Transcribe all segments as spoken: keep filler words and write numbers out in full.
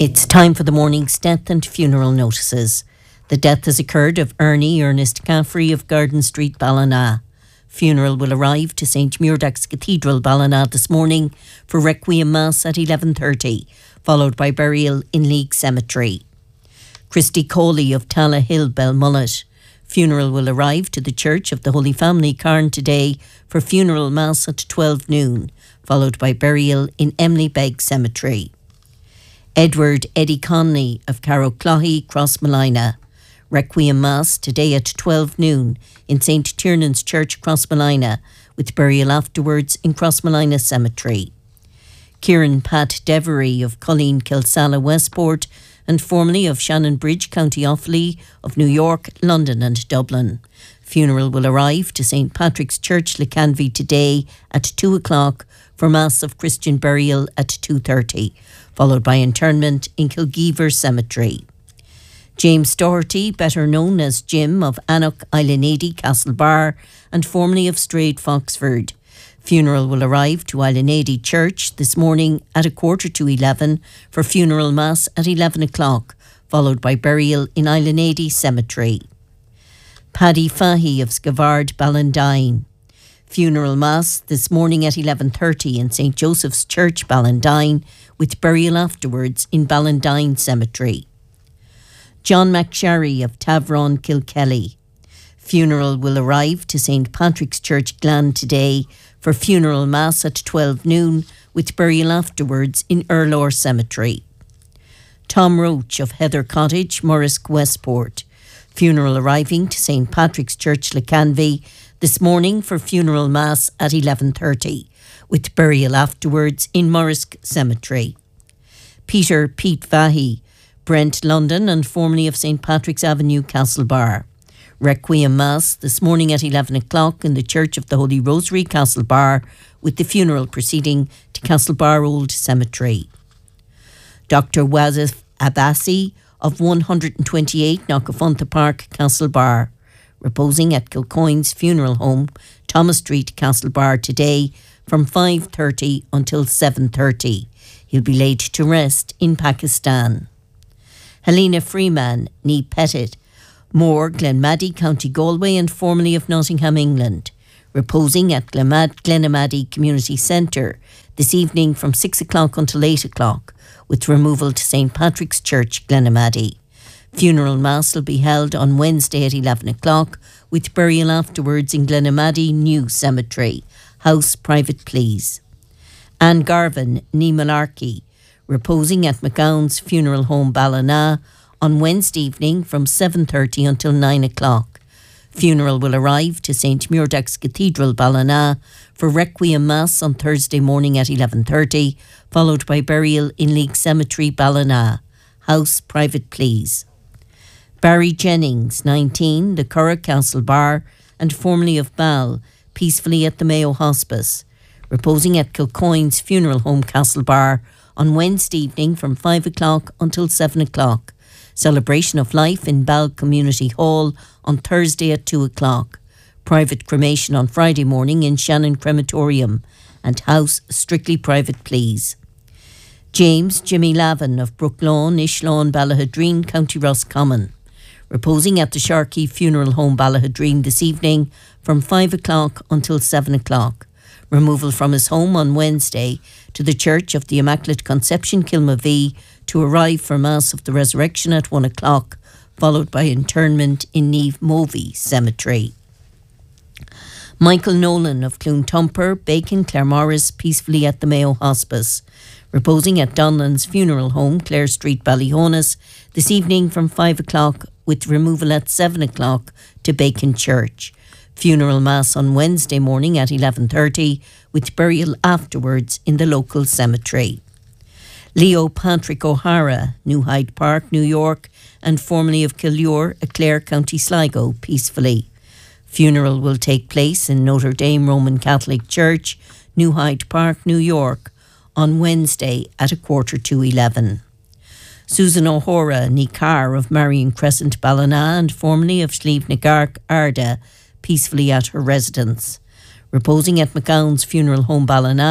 It's time for the morning's death and funeral notices. The death has occurred of Ernie Ernest Caffrey of Garden Street, Ballina. Funeral will arrive to Saint Muirdagh's Cathedral, Ballina this morning for Requiem Mass at eleven thirty, followed by burial in League Cemetery. Christy Coley of Tala Hill, Belmullet. Funeral will arrive to the Church of the Holy Family, Carn, today for funeral mass at twelve noon, followed by burial in Emily Begg Cemetery. Edward Eddie Conley of Carrowcloughy, Crossmolina. Requiem Mass today at twelve noon in Saint Tiernan's Church, Crossmolina, with burial afterwards in Crossmolina Cemetery. Kieran Pat Devery of Colleen Kilsalla, Westport, and formerly of Shannon Bridge, County Offaly, of New York, London and Dublin. Funeral will arrive to Saint Patrick's Church, Lecanvy, today at two o'clock for Mass of Christian burial at two thirty, followed by interment in Kilgeever Cemetery. James Doherty, better known as Jim of Annock, Islanady, Castlebar, and formerly of Strayed, Foxford. Funeral will arrive to Islanady Church this morning at a quarter to eleven for funeral mass at eleven o'clock, followed by burial in Islanady Cemetery. Paddy Fahy of Scavard, Ballandine. Funeral mass this morning at eleven thirty in Saint Joseph's Church, Ballandine, with burial afterwards in Ballandine Cemetery. John McSherry of Tavron, Kilkelly. Funeral will arrive to Saint Patrick's Church, Glan, today for funeral mass at twelve noon, with burial afterwards in Erlore Cemetery. Tom Roach of Heather Cottage, Morrisk, Westport. Funeral arriving to Saint Patrick's Church, Lecanvy, this morning for funeral mass at eleven thirty, with burial afterwards in Morrisk Cemetery. Peter Pete Fahy, Brent, London, and formerly of Saint Patrick's Avenue, Castlebar. Requiem Mass this morning at eleven o'clock in the Church of the Holy Rosary, Castlebar, with the funeral proceeding to Castlebar Old Cemetery. Doctor Wazif Abbasi of one twenty-eight Knockafuntha Park, Castlebar, reposing at Kilcoyne's Funeral Home, Thomas Street, Castlebar, today from five thirty until seven thirty. He'll be laid to rest in Pakistan. Helena Freeman, Nee Pettit, Moore, Glenmaddy, County Galway, and formerly of Nottingham, England, reposing at Glenmad- Glenamaddy Community Centre this evening from six o'clock until eight o'clock, with removal to Saint Patrick's Church, Glenamaddy. Funeral Mass will be held on Wednesday at eleven o'clock, with burial afterwards in Glenamaddy New Cemetery, house private please. Anne Garvin, Nee Malarkey, reposing at McGowan's Funeral Home, Ballina, on Wednesday evening from seven thirty until nine o'clock. Funeral will arrive to Saint Muirdagh's Cathedral, Ballina, for Requiem Mass on Thursday morning at eleven thirty, followed by burial in League Cemetery, Ballina, house private please. Barry Jennings, nineteen, the Curragh, Castlebar, and formerly of Ball, peacefully at the Mayo Hospice, reposing at Kilcoyne's Funeral Home, Castlebar, on Wednesday evening from five o'clock until seven o'clock. Celebration of life in Ball Community Hall on Thursday at two o'clock. Private cremation on Friday morning in Shannon Crematorium, and house strictly private please. James Jimmy Lavin of Brooklawn, Ishlawn, Ballahadreen, County Roscommon, reposing at the Sharkey Funeral Home, Ballahadreen, this evening from five o'clock until seven o'clock. Removal from his home on Wednesday to the Church of the Immaculate Conception, Kilmavee, to arrive for Mass of the Resurrection at one o'clock, followed by interment in Neve Movie Cemetery. Michael Nolan of Cloontumper, Bacon, Claremorris, peacefully at the Mayo Hospice, reposing at Donlan's Funeral Home, Clare Street, Ballyhonus, this evening from five o'clock, with removal at seven o'clock to Bacon Church. Funeral Mass on Wednesday morning at eleven thirty, with burial afterwards in the local cemetery. Leo Patrick O'Hara, New Hyde Park, New York, and formerly of Killure, Clare, County Sligo, peacefully. Funeral will take place in Notre Dame Roman Catholic Church, New Hyde Park, New York, on Wednesday at a quarter to eleven. Susan O'Hora, Nee Carr of Marion Crescent, Ballina, and formerly of Slieve Nagark, Arda, peacefully at her residence. Reposing at McGowan's Funeral Home, Ballina,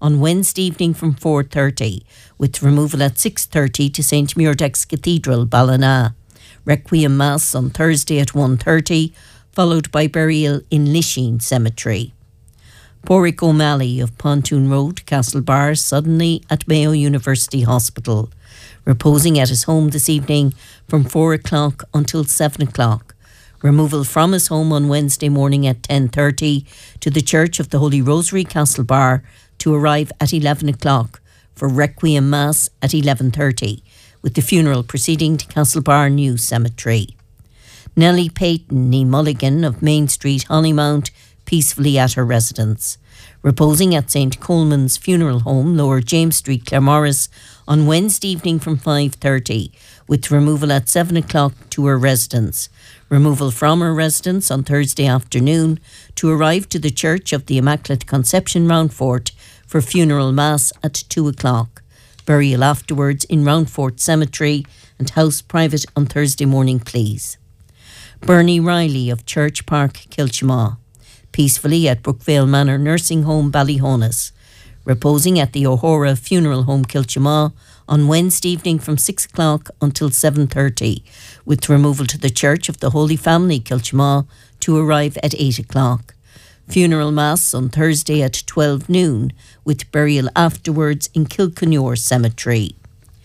on Wednesday evening from four thirty, with removal at six thirty to Saint Muirdax Cathedral, Ballina. Requiem Mass on Thursday at one thirty, followed by burial in Lisheen Cemetery. Porrick O'Malley of Pontoon Road, Castlebar, suddenly at Mayo University Hospital, reposing at his home this evening from four o'clock until seven o'clock. Removal from his home on Wednesday morning at ten thirty to the Church of the Holy Rosary, Castlebar, to arrive at eleven o'clock for Requiem Mass at eleven thirty, with the funeral proceeding to Castlebar New Cemetery. Nellie Payton, nee Mulligan of Main Street, Honeymount, peacefully at her residence, reposing at Saint Coleman's Funeral Home, Lower James Street, Claremorris, on Wednesday evening from five thirty, with removal at seven o'clock to her residence. Removal from her residence on Thursday afternoon to arrive to the Church of the Immaculate Conception, Roundfort, for funeral mass at two o'clock. Burial afterwards in Roundfort Cemetery, and house private on Thursday morning, please. Bernie Riley of Church Park, Kilchamaw, peacefully at Brookvale Manor Nursing Home, Ballyhonus, reposing at the O'Hora Funeral Home, Kilchamaw, on Wednesday evening from six o'clock until seven thirty, with removal to the Church of the Holy Family, Kilchamaw, to arrive at eight o'clock. Funeral Mass on Thursday at twelve noon, with burial afterwards in Kilconnure Cemetery.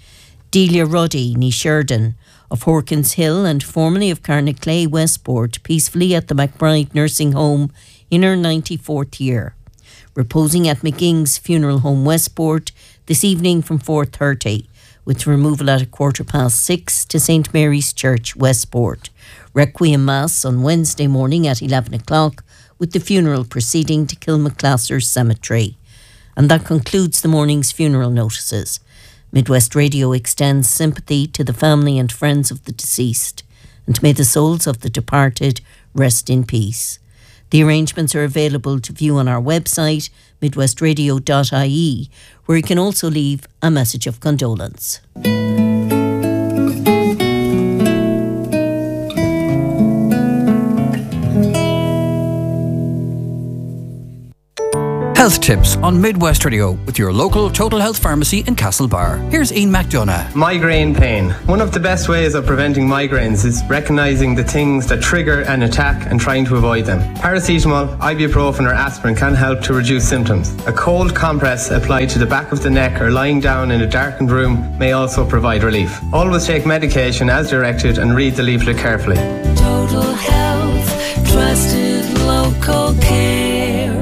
Delia Ruddy, nee Sheridan, of Horkins Hill and formerly of Carnaclay, Westport, peacefully at the McBride Nursing Home in her ninety-fourth year, reposing at McGing's Funeral Home, Westport, this evening from four thirty, with removal at a quarter past six to Saint Mary's Church, Westport. Requiem Mass on Wednesday morning at eleven o'clock, with the funeral proceeding to Kilmaclasser Cemetery. And that concludes the morning's funeral notices. Midwest Radio extends sympathy to the family and friends of the deceased, and may the souls of the departed rest in peace. The arrangements are available to view on our website, midwest radio dot I E, where you can also leave a message of condolence. Health tips on Midwest Radio with your local Total Health Pharmacy in Castlebar. Here's Ian McDonough. Migraine pain. One of the best ways of preventing migraines is recognising the things that trigger an attack and trying to avoid them. Paracetamol, ibuprofen or aspirin can help to reduce symptoms. A cold compress applied to the back of the neck or lying down in a darkened room may also provide relief. Always take medication as directed and read the leaflet carefully. Total Health, trusted local care.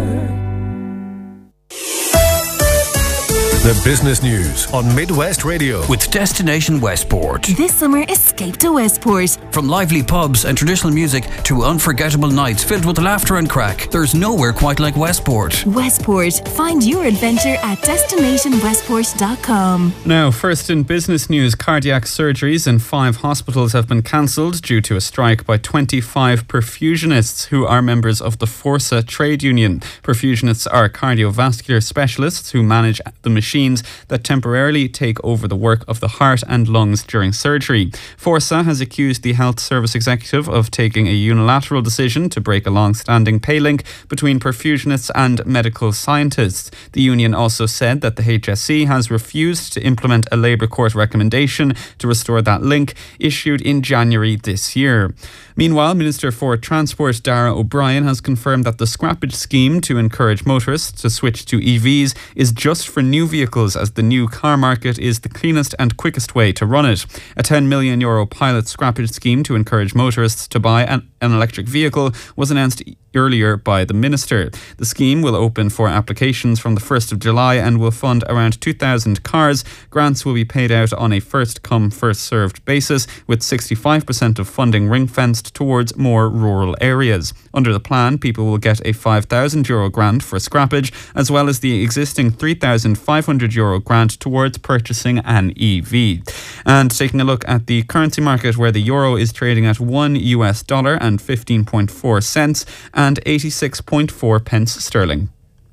The business news on Midwest Radio with Destination Westport. This summer, escape to Westport. From lively pubs and traditional music to unforgettable nights filled with laughter and crack, there's nowhere quite like Westport. Westport. Find your adventure at destination westport dot com. Now, first in business news, cardiac surgeries in five hospitals have been cancelled due to a strike by twenty-five perfusionists who are members of the Forsa trade union. Perfusionists are cardiovascular specialists who manage the machine that temporarily take over the work of the heart and lungs during surgery. Forsa has accused the Health Service Executive of taking a unilateral decision to break a long-standing pay link between perfusionists and medical scientists. The union also said that the H S C has refused to implement a Labour Court recommendation to restore that link issued in January this year. Meanwhile, Minister for Transport Dara O'Brien has confirmed that the scrappage scheme to encourage motorists to switch to E Vs is just for new vehicles, as the new car market is the cleanest and quickest way to run it. A ten million euro pilot scrappage scheme to encourage motorists to buy an, an electric vehicle was announced earlier by the Minister. The scheme will open for applications from the first of July and will fund around two thousand cars. Grants will be paid out on a first-come, first-served basis, with sixty-five percent of funding ring-fenced towards more rural areas. Under the plan, people will get a five thousand euro grant for scrappage, as well as the existing three thousand five hundred euro grant towards purchasing an E V. And taking a look at the currency market, where the euro is trading at one U S dollar and fifteen point four cents and eighty-six point four pence sterling.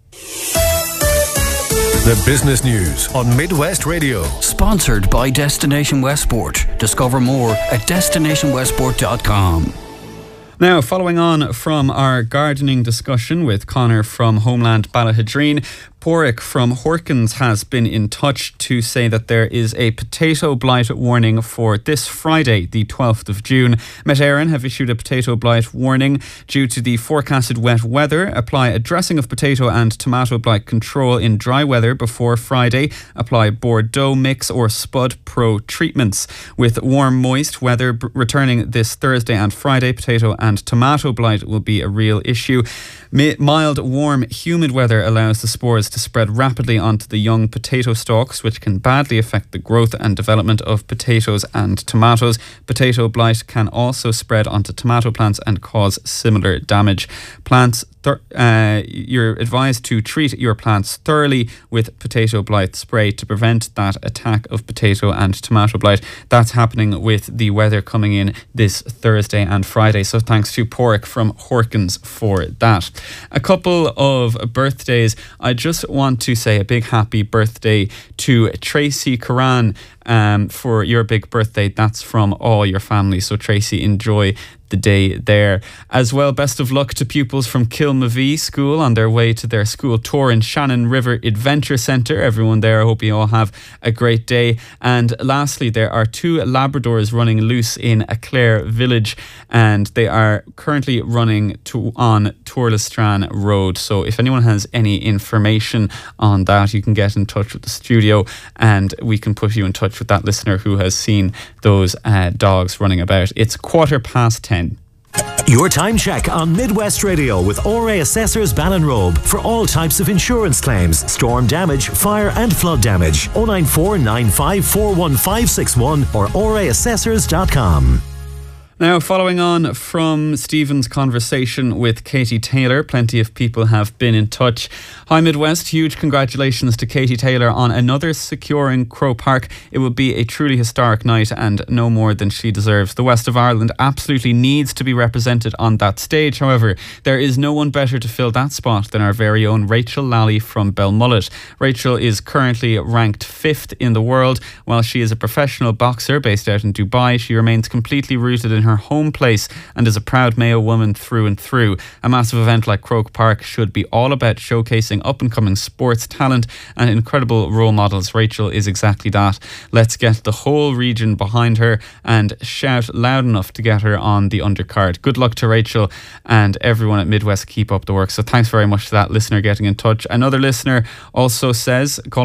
The business news on Midwest Radio. Sponsored by Destination Westport. Discover more at destination westport dot com. Now, following on from our gardening discussion with Conor from Homeland Ballahadreen, Porrick from Horkins has been in touch to say that there is a potato blight warning for this Friday, the twelfth of June. Met Éireann have issued a potato blight warning due to the forecasted wet weather. Apply a dressing of potato and tomato blight control in dry weather before Friday. Apply Bordeaux mix or Spud Pro treatments. With warm, moist weather b- returning this Thursday and Friday, potato and tomato blight will be a real issue. Mi- mild, warm, humid weather allows the spores to spread rapidly onto the young potato stalks, which can badly affect the growth and development of potatoes and tomatoes. Potato blight can also spread onto tomato plants and cause similar damage. Plants Th- uh, you're advised to treat your plants thoroughly with potato blight spray to prevent that attack of potato and tomato blight. That's happening with the weather coming in this Thursday and Friday. So thanks to Porrick from Horkins for that. A couple of birthdays. I just want to say a big happy birthday to Tracy Curran. Um, for your big birthday. That's from all your family. So Tracy, enjoy the day there. As well, best of luck to pupils from Kilmavee School on their way to their school tour in Shannon River Adventure Centre. Everyone there, I hope you all have a great day. And lastly, there are two Labradors running loose in Aclair Village, and they are currently running to, on Tourlestran Road. So if anyone has any information on that, you can get in touch with the studio and we can put you in touch with that listener who has seen those uh, dogs running about. It's quarter past ten. Your time check on Midwest Radio with O R A Assessors Ballinrobe for all types of insurance claims, storm damage, fire and flood damage. oh nine four nine five four one five six one or O R A assessors dot com. Now, following on from Stephen's conversation with Katie Taylor, plenty of people have been in touch. Hi Midwest, huge congratulations to Katie Taylor on another securing Croke Park. It will be a truly historic night and no more than she deserves. The West of Ireland absolutely needs to be represented on that stage. However, there is no one better to fill that spot than our very own Rachel Lally from Belmullet. Rachel is currently ranked fifth in the world. While she is a professional boxer based out in Dubai, she remains completely rooted in her home place and is a proud Mayo woman through and through. A massive event like Croke Park should be all about showcasing up-and-coming sports talent and incredible role models. Rachel is exactly that. Let's get the whole region behind her and shout loud enough to get her on the undercard. Good luck to Rachel and everyone at Midwest. Keep up the work. So thanks very much to that listener getting in touch. Another listener also says,